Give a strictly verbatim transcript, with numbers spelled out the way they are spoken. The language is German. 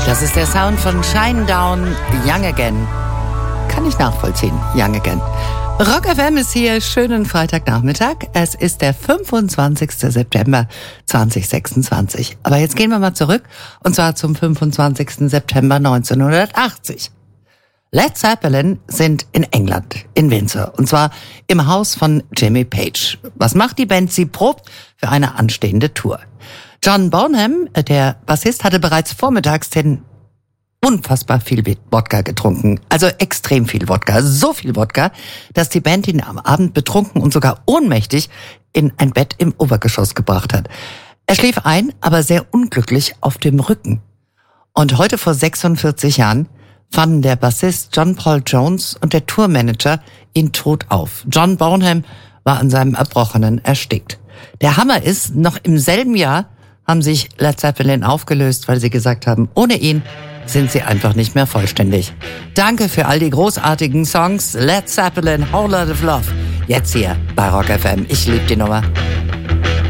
Das ist der Sound von Shinedown, Young Again. Kann ich nachvollziehen, Young Again. Rock F M ist hier, schönen Freitagnachmittag. Es ist der fünfundzwanzigster September zweitausendsechsundzwanzig. Aber jetzt gehen wir mal zurück, und zwar zum fünfundzwanzigsten September neunzehnhundertachtzig. Led Zeppelin sind in England, in Windsor, und zwar im Haus von Jimmy Page. Was macht die Band? Sie probt für eine anstehende Tour. John Bonham, der Bassist, hatte bereits vormittags den unfassbar viel Wodka getrunken. Also extrem viel Wodka. So viel Wodka, dass die Band ihn am Abend betrunken und sogar ohnmächtig in ein Bett im Obergeschoss gebracht hat. Er schlief ein, aber sehr unglücklich auf dem Rücken. Und heute vor sechsundvierzig Jahren fanden der Bassist John Paul Jones und der Tourmanager ihn tot auf. John Bonham war an seinem Erbrochenen erstickt. Der Hammer ist, noch im selben Jahr haben sich Led Zeppelin aufgelöst, weil sie gesagt haben, ohne ihn sind sie einfach nicht mehr vollständig. Danke für all die großartigen Songs. Led Zeppelin, Whole Lot of Love. Jetzt hier bei Rock F M. Ich liebe die Nummer.